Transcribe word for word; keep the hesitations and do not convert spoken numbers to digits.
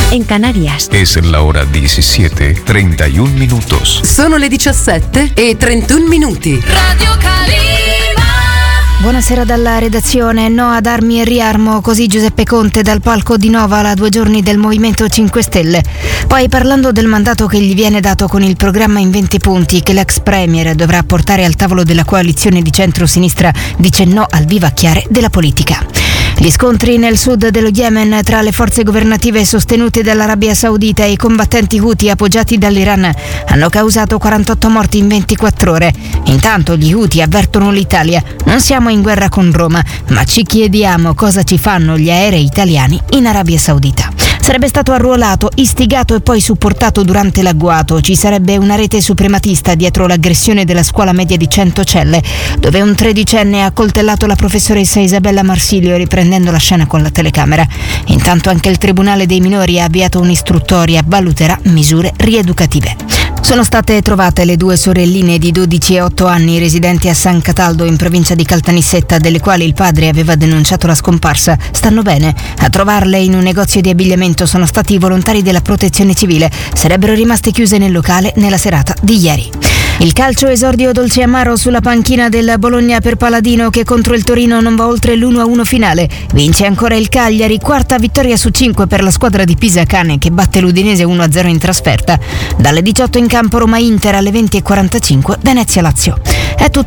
en Canarias. Es la hora diecisiete, treinta y un minutos. Sono le diciassette e trentuno minuti. Radio Calima. Buonasera dalla redazione. No ad armi e riarmo, così Giuseppe Conte dal palco di Novala a due giorni del Movimento cinque Stelle. Poi, parlando del mandato che gli viene dato con il programma in venti punti che l'ex premier dovrà portare al tavolo della coalizione di centro-sinistra, dice no al vivacchiare della politica. Gli scontri nel sud dello Yemen tra le forze governative sostenute dall'Arabia Saudita e i combattenti Houthi appoggiati dall'Iran hanno causato quarantotto morti in ventiquattro ore. Intanto gli Houthi avvertono l'Italia: non siamo in guerra con Roma, ma ci chiediamo cosa ci fanno gli aerei italiani in Arabia Saudita. Sarebbe stato arruolato, istigato e poi supportato durante l'agguato. Ci sarebbe una rete suprematista dietro l'aggressione della scuola media di Centocelle, dove un tredicenne ha accoltellato la professoressa Isabella Marsilio, riprendendo la scena con la telecamera. Intanto anche il Tribunale dei minori ha avviato un'istruttoria, valuterà misure rieducative. Sono state trovate le due sorelline di dodici e otto anni residenti a San Cataldo in provincia di Caltanissetta, delle quali il padre aveva denunciato la scomparsa. Stanno bene. A trovarle in un negozio di abbigliamento sono stati i volontari della Protezione Civile. Sarebbero rimaste chiuse nel locale nella serata di ieri. Il calcio, esordio dolce e amaro sulla panchina del Bologna per Paladino, che contro il Torino non va oltre l'uno a uno finale. Vince ancora il Cagliari, quarta vittoria su cinque per la squadra di Pisa Cane, che batte l'Udinese uno a zero in trasferta. Dalle diciotto in campo Roma-Inter, alle venti e quarantacinque Venezia-Lazio. È tutto.